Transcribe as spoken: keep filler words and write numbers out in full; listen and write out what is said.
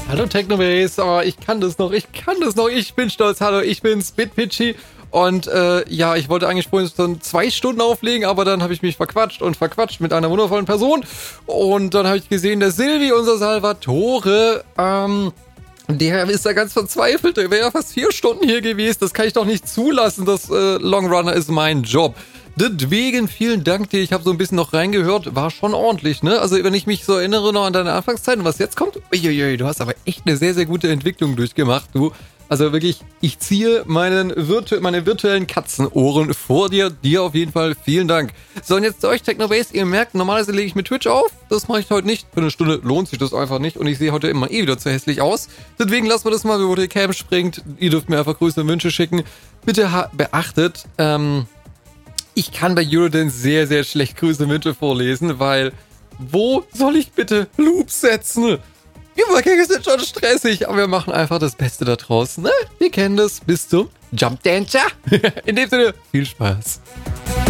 Hallo Technobase, oh, ich kann das noch, ich kann das noch, ich bin stolz, hallo, ich bin's, BitPitchy und äh, ja, ich wollte eigentlich schon zwei Stunden auflegen, aber dann habe ich mich verquatscht und verquatscht mit einer wundervollen Person und dann habe ich gesehen, der Silvi, unser Salvatore, ähm, der ist da ganz verzweifelt, der wäre ja fast vier Stunden hier gewesen, das kann ich doch nicht zulassen, das äh, Long Runner ist mein Job. Deswegen vielen Dank dir, ich habe so ein bisschen noch reingehört, war schon ordentlich, ne? Also wenn ich mich so erinnere noch an deine Anfangszeiten, was jetzt kommt, uiuiui, du hast aber echt eine sehr, sehr gute Entwicklung durchgemacht, du. Also wirklich, ich ziehe meinen virtu- meine virtuellen Katzenohren vor dir, dir auf jeden Fall vielen Dank. So, und jetzt zu euch Technobase, ihr merkt, normalerweise lege ich mit Twitch auf, das mache ich heute nicht, für eine Stunde lohnt sich das einfach nicht und ich sehe heute immer eh wieder zu hässlich aus. Deswegen lassen wir das mal, bevor die Cam springt, ihr dürft mir einfach Grüße und Wünsche schicken. Bitte ha- beachtet, ähm, ich kann bei Eurodance sehr, sehr schlecht Grüße und Wünsche vorlesen, weil wo soll ich bitte Loops setzen? Übergänge sind schon stressig, aber wir machen einfach das Beste da draußen, ne? Wir kennen das. Bis zum Jump Dancer. In dem Sinne, viel Spaß.